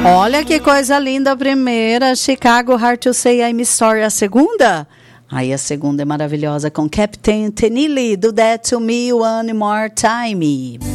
Olha que coisa linda a primeira, Chicago, Hard to Say I'm Sorry. A segunda? Aí a segunda é maravilhosa, com Captain Tenili, Do That To Me One More Time.